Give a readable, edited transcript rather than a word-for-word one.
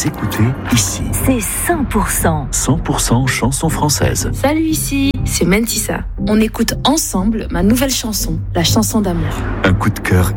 Vous écoutez ici. C'est 100%. 100% chansons françaises. Salut, ici, c'est Mentissa. On écoute ensemble ma nouvelle chanson, la chanson d'amour. Un coup de cœur